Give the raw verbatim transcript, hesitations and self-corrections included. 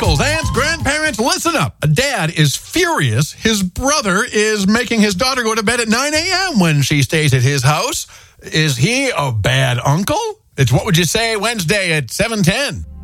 uncles, aunts, grandparents, listen up. A dad is furious his brother is making his daughter go to bed at nine a.m. when she stays at his house. Is he a bad uncle? It's What Would You Say Wednesday at seven ten.